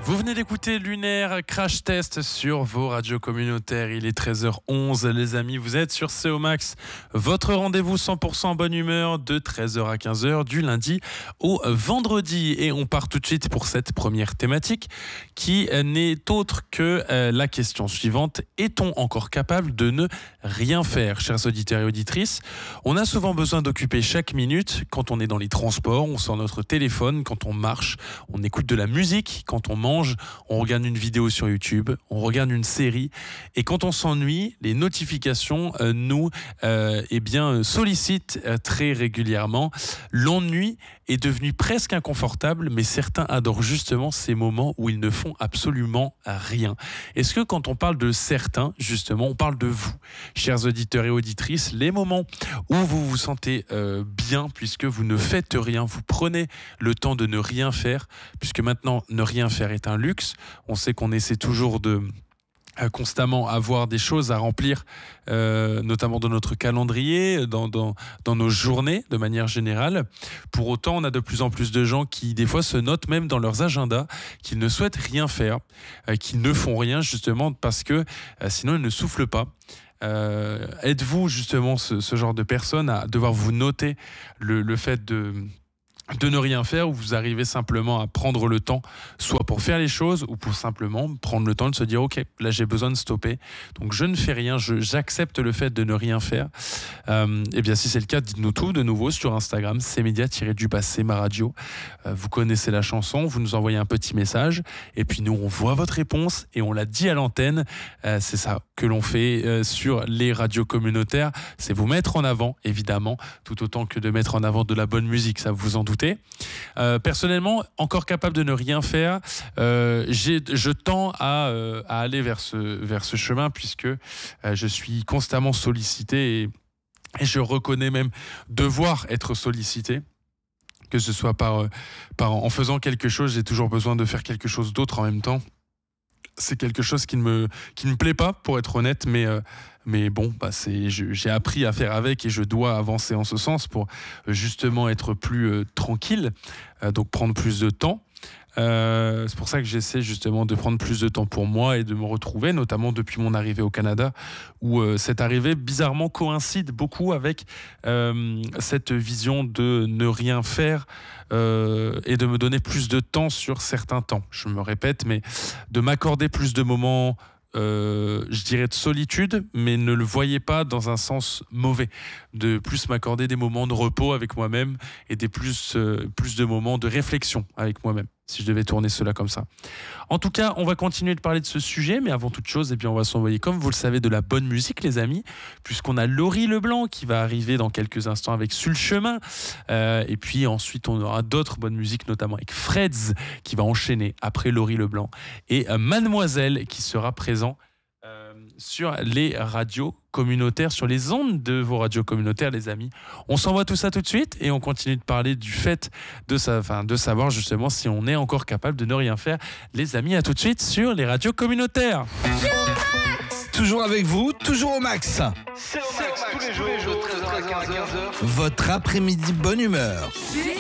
Vous venez d'écouter Lunaire Crash Test sur vos radios communautaires. Il est 13h11, les amis. Vous êtes sur CO Max, votre rendez-vous 100% bonne humeur de 13h à 15h du lundi au vendredi. Et on part tout de suite pour cette première thématique qui n'est autre que la question suivante. Est-on encore capable de ne rien faire, chers auditeurs et auditrices? On a souvent besoin d'occuper chaque minute quand on est dans les transports, on sort notre téléphone, quand on marche, on écoute de la musique, quand on mange, on regarde une vidéo sur YouTube, on regarde une série, et quand on s'ennuie, les notifications nous sollicitent très régulièrement. L'ennui est devenu presque inconfortable, mais certains adorent justement ces moments où ils ne font absolument rien. Est-ce que quand on parle de certains, justement, on parle de vous, chers auditeurs et auditrices, les moments où vous vous sentez bien puisque vous ne faites rien, vous prenez le temps de ne rien faire, puisque maintenant ne rien faire est un luxe. On sait qu'on essaie toujours de constamment avoir des choses à remplir, notamment dans notre calendrier, dans nos journées de manière générale. Pour autant, on a de plus en plus de gens qui des fois se notent même dans leurs agendas qu'ils ne souhaitent rien faire, qu'ils ne font rien justement parce que sinon ils ne soufflent pas. Êtes-vous justement ce genre de personne à devoir vous noter le fait de ne rien faire, ou vous arrivez simplement à prendre le temps, soit pour faire les choses, ou pour simplement prendre le temps de se dire ok, là j'ai besoin de stopper, donc je ne fais rien, j'accepte le fait de ne rien faire. Et bien si c'est le cas, dites-nous tout de nouveau sur Instagram, cmedia-c'est ma radio. Vous connaissez la chanson, vous nous envoyez un petit message, et puis nous on voit votre réponse, et on l'a dit à l'antenne. C'est ça que l'on fait sur les radios communautaires, c'est vous mettre en avant, évidemment, tout autant que de mettre en avant de la bonne musique, ça vous en doutez. Personnellement, encore capable de ne rien faire, je tends à aller vers ce chemin, puisque je suis constamment sollicité, et je reconnais même devoir être sollicité. Que ce soit en faisant quelque chose, j'ai toujours besoin de faire quelque chose d'autre en même temps. C'est quelque chose qui ne me plaît pas, pour être honnête, mais bon, j'ai appris à faire avec, et je dois avancer en ce sens pour justement être plus tranquille, donc prendre plus de temps. C'est pour ça que j'essaie justement de prendre plus de temps pour moi et de me retrouver, notamment depuis mon arrivée au Canada, où cette arrivée bizarrement coïncide beaucoup avec cette vision de ne rien faire et de me donner plus de temps sur certains temps. Je me répète, mais de m'accorder plus de moments, je dirais de solitude, mais ne le voyez pas dans un sens mauvais, de plus m'accorder des moments de repos avec moi-même et plus de moments de réflexion avec moi-même, si je devais tourner cela comme ça. En tout cas, on va continuer de parler de ce sujet, mais avant toute chose, on va s'envoyer, comme vous le savez, de la bonne musique, les amis, puisqu'on a Laurie Leblanc qui va arriver dans quelques instants avec Sur le chemin, et puis ensuite on aura d'autres bonnes musiques, notamment avec Freds qui va enchaîner après Laurie Leblanc, et Mademoiselle qui sera présent sur les radios communautaires, sur les ondes de vos radios communautaires, les amis. On s'envoie tout ça tout de suite, et on continue de parler du fait de savoir justement si on est encore capable de ne rien faire. Les amis, à tout de suite sur les radios communautaires. Toujours avec vous, toujours au max. C'est au max tous les jours de 13h à 15h. Votre après-midi bonne humeur.